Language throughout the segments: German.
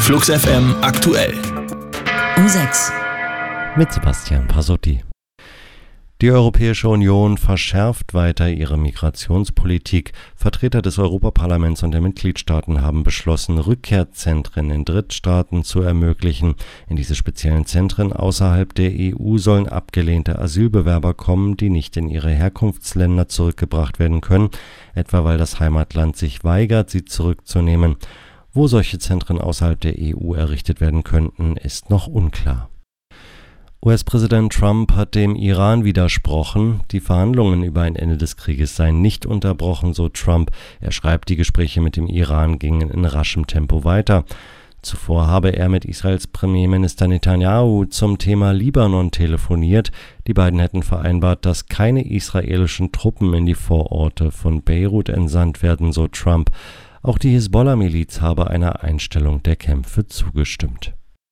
Flux FM aktuell. Um 6. Mit Sebastian Pasotti. Die Europäische Union verschärft weiter ihre Migrationspolitik. Vertreter des Europaparlaments und der Mitgliedstaaten haben beschlossen, Rückkehrzentren in Drittstaaten zu ermöglichen. In diese speziellen Zentren außerhalb der EU sollen abgelehnte Asylbewerber kommen, die nicht in ihre Herkunftsländer zurückgebracht werden können, etwa weil das Heimatland sich weigert, sie zurückzunehmen. Wo solche Zentren außerhalb der EU errichtet werden könnten, ist noch unklar. US-Präsident Trump hat dem Iran widersprochen. Die Verhandlungen über ein Ende des Krieges seien nicht unterbrochen, so Trump. Er schreibt, die Gespräche mit dem Iran gingen in raschem Tempo weiter. Zuvor habe er mit Israels Premierminister Netanyahu zum Thema Libanon telefoniert. Die beiden hätten vereinbart, dass keine israelischen Truppen in die Vororte von Beirut entsandt werden, so Trump. Auch die Hisbollah-Miliz habe einer Einstellung der Kämpfe zugestimmt.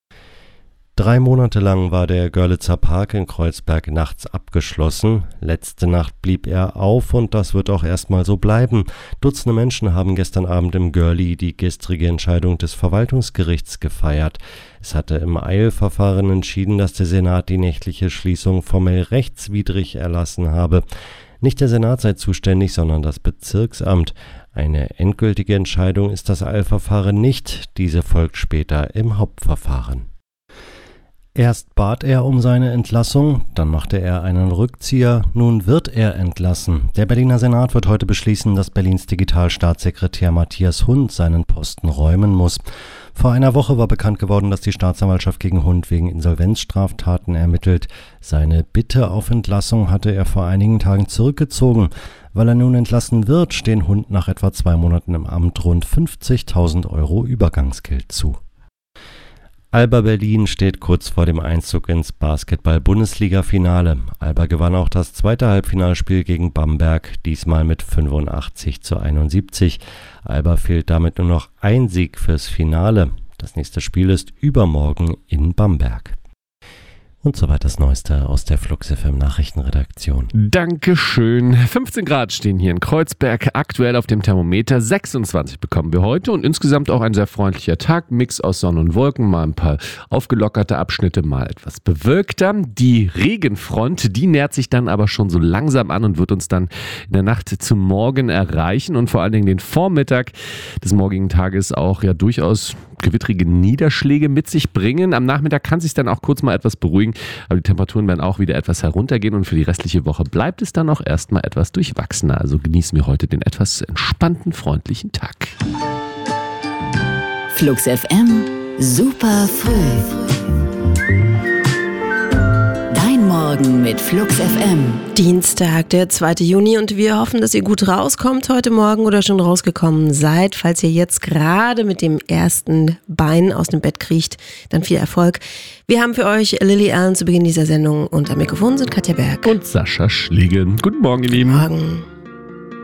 3 Monate lang war der Görlitzer Park in Kreuzberg nachts abgeschlossen. Letzte Nacht blieb er auf und das wird auch erstmal so bleiben. Dutzende Menschen haben gestern Abend im Görli die gestrige Entscheidung des Verwaltungsgerichts gefeiert. Es hatte im Eilverfahren entschieden, dass der Senat die nächtliche Schließung formell rechtswidrig erlassen habe. Nicht der Senat sei zuständig, sondern das Bezirksamt. Eine endgültige Entscheidung ist das Eilverfahren nicht. Diese folgt später im Hauptverfahren. Erst bat er um seine Entlassung, dann machte er einen Rückzieher, nun wird er entlassen. Der Berliner Senat wird heute beschließen, dass Berlins Digitalstaatssekretär Matthias Hund seinen Posten räumen muss. Vor einer Woche war bekannt geworden, dass die Staatsanwaltschaft gegen Hund wegen Insolvenzstraftaten ermittelt. Seine Bitte auf Entlassung hatte er vor einigen Tagen zurückgezogen. Weil er nun entlassen wird, stehen Hund nach etwa 2 Monaten im Amt rund 50.000 € Übergangsgeld zu. Alba Berlin steht kurz vor dem Einzug ins Basketball-Bundesliga-Finale. Alba gewann auch das zweite Halbfinalspiel gegen Bamberg, diesmal mit 85:71. Alba fehlt damit nur noch ein Sieg fürs Finale. Das nächste Spiel ist übermorgen in Bamberg. Und soweit das Neueste aus der Flux FM Nachrichtenredaktion. Dankeschön. 15 Grad stehen hier in Kreuzberg. Aktuell auf dem Thermometer 26 bekommen wir heute. Und insgesamt auch ein sehr freundlicher Tag. Mix aus Sonne und Wolken. Mal ein paar aufgelockerte Abschnitte, mal etwas bewölkter. Die Regenfront, die nähert sich dann aber schon so langsam an und wird uns dann in der Nacht zum Morgen erreichen. Und vor allen Dingen den Vormittag des morgigen Tages auch ja durchaus gewittrige Niederschläge mit sich bringen. Am Nachmittag kann es sich dann auch kurz mal etwas beruhigen, aber die Temperaturen werden auch wieder etwas heruntergehen und für die restliche Woche bleibt es dann auch erstmal etwas durchwachsener. Also genießen wir heute den etwas entspannten, freundlichen Tag. Flux FM, super früh. Dein Morgen mit Flux FM. Dienstag, der 2. Juni und wir hoffen, dass ihr gut rauskommt heute Morgen oder schon rausgekommen seid. Falls ihr jetzt gerade mit dem ersten Bein aus dem Bett kriecht, dann viel Erfolg. Wir haben für euch Lily Allen zu Beginn dieser Sendung und am Mikrofon sind Katja Berg und Sascha Schlegel. Guten Morgen, ihr Lieben. Guten Morgen.